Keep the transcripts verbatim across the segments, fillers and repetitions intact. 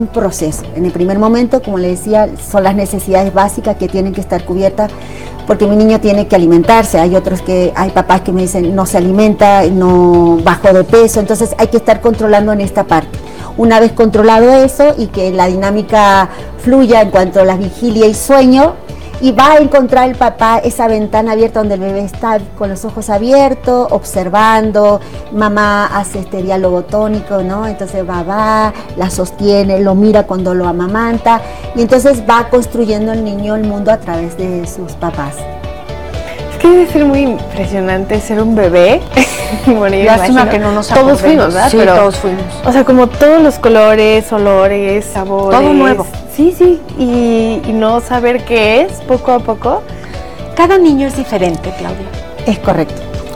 un proceso. En el primer momento, como le decía, son las necesidades básicas que tienen que estar cubiertas, porque mi niño tiene que alimentarse. Hay otros que, hay papás que me dicen no se alimenta, no bajó de peso, entonces hay que estar controlando en esta parte. Una vez controlado eso y que la dinámica fluya en cuanto a la vigilia y sueño, y va a encontrar el papá esa ventana abierta donde el bebé está con los ojos abiertos, observando, mamá hace este diálogo tónico, ¿no? Entonces va, va, la sostiene, lo mira cuando lo amamanta, y entonces va construyendo el niño el mundo a través de sus papás. Es que debe ser muy impresionante ser un bebé. Bueno, lástima que no nos todos fuimos, ¿verdad? Sí, Pero, todos fuimos. O sea, como todos los colores, olores, sabores. Todo nuevo. Sí, sí, y, y no saber qué es poco a poco. Cada niño es diferente, Claudia. Es correcto.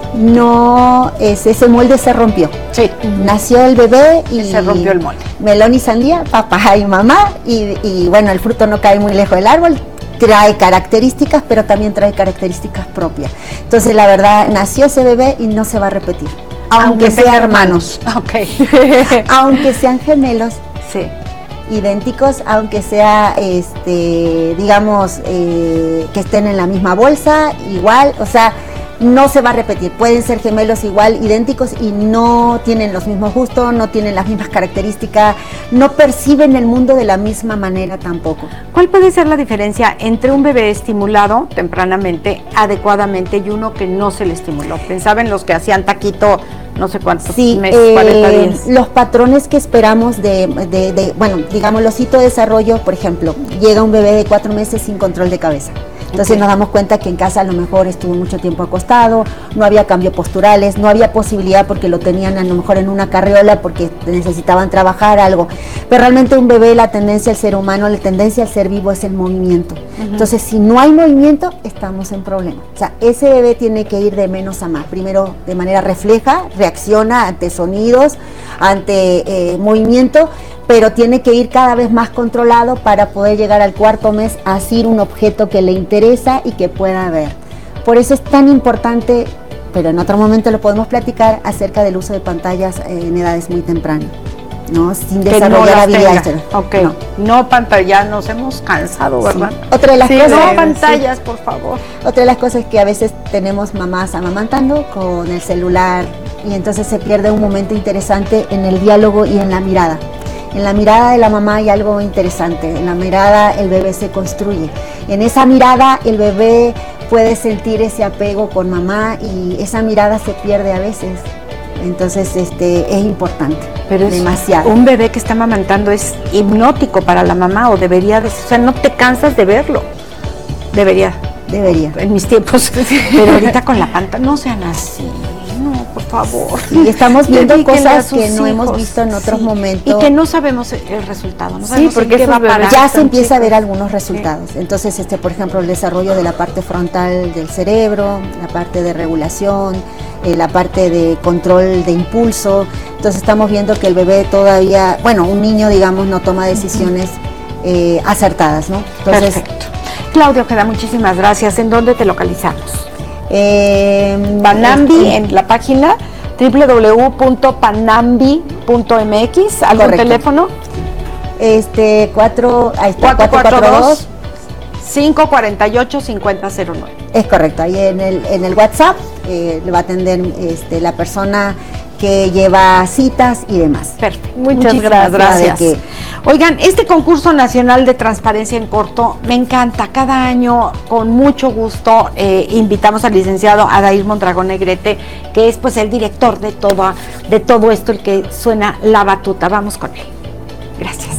No, es, ese molde se rompió. Sí. Nació el bebé y se rompió el molde. Melón y sandía, papá y mamá, y, y bueno, el fruto no cae muy lejos del árbol. Trae características, pero también trae características propias. Entonces, la verdad, nació ese bebé y no se va a repetir. Aunque, aunque sean hermanos. Ok. Aunque sean gemelos. Sí. Idénticos, aunque sea, este, digamos, eh, que estén en la misma bolsa, igual, o sea, no se va a repetir. Pueden ser gemelos igual, idénticos, y no tienen los mismos gustos, no tienen las mismas características, no perciben el mundo de la misma manera tampoco. ¿Cuál puede ser la diferencia entre un bebé estimulado tempranamente, adecuadamente, y uno que no se le estimuló? Pensaba en los que hacían taquito no sé cuántos sí, meses, eh, cuarenta días. Los patrones que esperamos de, de, de, bueno, digamos, los hitos de desarrollo, por ejemplo, llega un bebé de cuatro meses sin control de cabeza. Entonces okay. Nos damos cuenta que en casa a lo mejor estuvo mucho tiempo acostado, no había cambios posturales, no había posibilidad porque lo tenían a lo mejor en una carriola porque necesitaban trabajar algo. Pero realmente un bebé, la tendencia al ser humano, la tendencia al ser vivo es el movimiento. Uh-huh. Entonces, si no hay movimiento, estamos en problema. O sea, ese bebé tiene que ir de menos a más. Primero, de manera refleja, reacciona ante sonidos, ante eh, movimiento, pero tiene que ir cada vez más controlado para poder llegar al cuarto mes a asir un objeto que le interesa y que pueda ver. Por eso es tan importante, pero en otro momento lo podemos platicar, acerca del uso de pantallas en edades muy tempranas, ¿no? Sin que desarrollar no habilidades. Ok, no, no pantalla, nos hemos cansado, ¿verdad? Sí. Otra de las sí, cosas, no pantallas, sí. Por favor. Otra de las cosas es que a veces tenemos mamás amamantando con el celular y entonces se pierde un momento interesante en el diálogo y en la mirada. En la mirada de la mamá hay algo interesante, en la mirada el bebé se construye. En esa mirada el bebé puede sentir ese apego con mamá y esa mirada se pierde a veces. Entonces este es importante, pero es demasiado. Un bebé que está amamantando es hipnótico para la mamá, o debería de, o sea, no te cansas de verlo. Debería. Debería. En mis tiempos. Pero ahorita con la pantalla, no sean así. No, por favor. Sí, estamos viendo cosas que no hemos visto en otros sí. momentos. Y que no sabemos el resultado. No sabemos sí, porque qué va a parar. Ya se empieza chicos. a ver algunos resultados. Sí. Entonces, este, por ejemplo, el desarrollo de la parte frontal del cerebro, la parte de regulación, eh, la parte de control de impulso. Entonces, estamos viendo que el bebé todavía, bueno, un niño, digamos, no toma decisiones eh, acertadas, ¿no? Entonces, perfecto. Claudio, queda muchísimas gracias. ¿En dónde te localizamos? Eh, Panambi, en la página doble u doble u doble u punto panambi punto m x. ¿Algún correcto. Teléfono? Este, cuatro, ahí está, cuatro cuatro dos, cinco cuatro ocho, cinco cero cero nueve. Es correcto, ahí en el, en el WhatsApp eh, le va a atender este, la persona que lleva citas y demás. Perfecto. Muchas Muchísimas gracias. gracias. Que... Oigan, este concurso nacional de transparencia en corto me encanta. Cada año, con mucho gusto, eh, invitamos al licenciado Adair Mondragón Negrete, que es pues el director de todo, de todo esto, el que suena la batuta. Vamos con él. Gracias.